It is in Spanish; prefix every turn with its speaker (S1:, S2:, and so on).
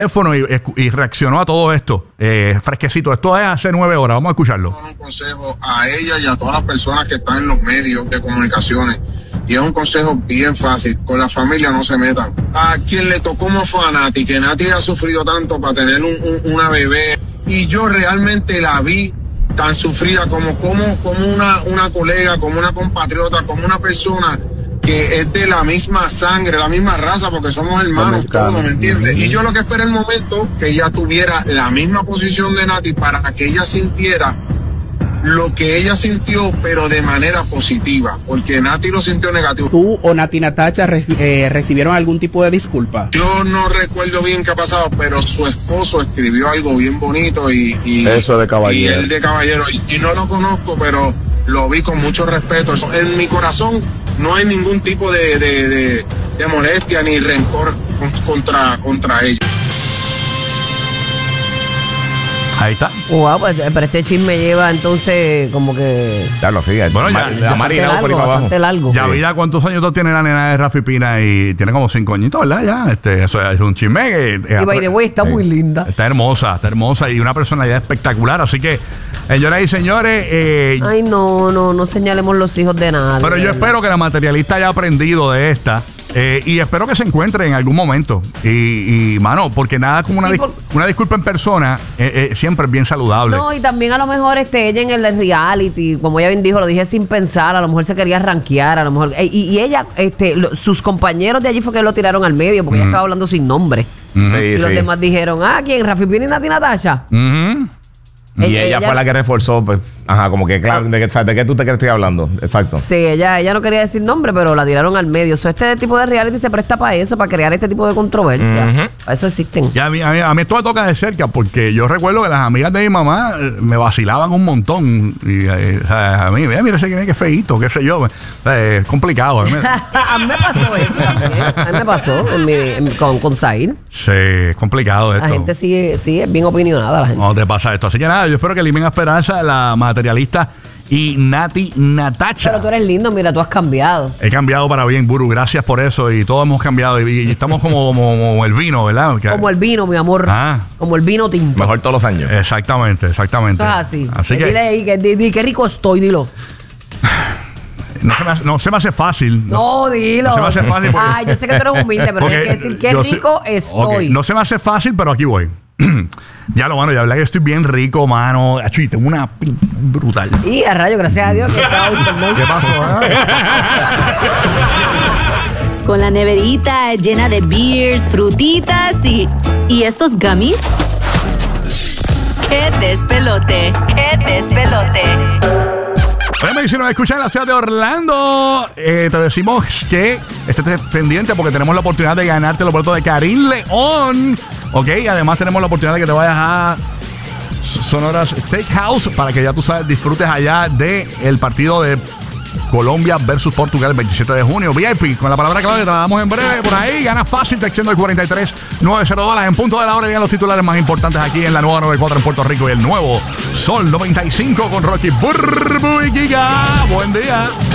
S1: teléfono y reaccionó a todo esto fresquecito. Esto es hace 9 horas. Vamos a escucharlo.
S2: Un consejo a ella y a todas las personas que están en los medios de comunicaciones. Y es un consejo bien fácil. Con la familia no se metan. A quien le tocó como fue a Nati, que Nati ha sufrido tanto para tener una bebé. Y yo realmente la vi tan sufrida como una colega, como una compatriota, como una persona que es de la misma sangre, la misma raza, porque somos hermanos todos, ¿me entiendes? Y yo lo que esperé el momento que ella tuviera la misma posición de Nati para que ella sintiera lo que ella sintió, pero de manera positiva, porque Nati lo sintió negativo.
S3: ¿Tú o Nati Natasha recibieron algún tipo de disculpa?
S2: Yo no recuerdo bien qué ha pasado, pero su esposo escribió algo bien bonito y
S4: eso de caballero.
S2: Y él de caballero, y no lo conozco, pero lo vi con mucho respeto. En mi corazón no hay ningún tipo de molestia ni rencor contra ella.
S1: Ahí está.
S5: Wow, pues, pero este chisme lleva entonces como que...
S4: Claro, sí.
S1: Bueno, ya
S4: marinado por ahí para abajo.
S5: Largo.
S1: Ya, vida, ¿cuántos años tiene la nena de Rafi Pina? Y tiene como 5 añitos, ¿verdad? Ya, eso es un chisme que...
S5: Y by the way, está muy linda.
S1: Está hermosa y una personalidad espectacular. Así que, señoras y señores...
S5: Ay, no señalemos los hijos de nadie.
S1: Pero yo espero que la materialista haya aprendido de esta. Y espero que se encuentre en algún momento. Y mano, porque nada como una disculpa en persona siempre es bien saludable.
S5: No, y también a lo mejor ella en el reality, como ella bien dijo, lo dije sin pensar, a lo mejor se quería rankear, a lo mejor. Y ella, sus compañeros de allí fue que lo tiraron al medio, porque ella estaba hablando sin nombre. Y los demás dijeron, ¿quién? ¿Rafi Pina y Nati Natasha?
S4: Y ella fue la que reforzó, pues, como que claro, ¿de qué tú te crees que estoy hablando? Exacto.
S5: Sí, ella no quería decir nombre, pero la tiraron al medio. Este tipo de reality se presta para eso, para crear este tipo de controversia. Para eso existen.
S1: Y a mí esto me toca de cerca, porque yo recuerdo que las amigas de mi mamá me vacilaban un montón. Y a mí, mira ese que es feíto, qué sé yo. Es complicado.
S5: A mí me pasó eso también. A mí me pasó con Zaid.
S1: Sí, es complicado esto.
S5: La gente sí es bien opinionada. La gente.
S1: No te pasa esto. Así que nada, yo espero que eliminen Esperanza, la materialista, y Nati Natasha.
S5: Pero tú eres lindo, mira, tú has cambiado.
S1: He cambiado para bien, Buru. Gracias por eso. Y todos hemos cambiado. Y estamos como el vino, ¿verdad?
S5: Como el vino, mi amor. Como el vino tinto.
S4: Mejor todos los años.
S1: Exactamente.
S5: Eso es así.
S1: Así que
S5: dile ahí, qué rico estoy, dilo.
S1: No se me hace fácil.
S5: No, dilo.
S1: No se me hace fácil.
S5: Yo sé que tú eres humilde, pero tienes que decir qué rico estoy.
S1: Okay. No se me hace fácil, pero aquí voy. Ya lo, mano, ya hablé que estoy bien rico, mano. Achu, tengo una brutal.
S5: Y a rayo, gracias a Dios que
S1: ¿Qué pasó?
S6: Con la neverita llena de beers, frutitas y estos gummies. ¡Qué despelote! ¡Qué despelote!
S1: Bueno, y si nos escuchan en la ciudad de Orlando, te decimos que estés pendiente porque tenemos la oportunidad de ganarte los boletos de Karim León. Ok, además tenemos la oportunidad de que te vayas a Sonoras Steakhouse para que ya tú sabes, disfrutes allá del partido de Colombia versus Portugal el 27 de junio. VIP, con la palabra clave, te la damos en breve por ahí. Gana fácil, textiendo el $43-902 en punto de la hora. Y los titulares más importantes aquí en la nueva 94 en Puerto Rico y el nuevo Sol 95 con Rocky Burbu y Giga. Buen día.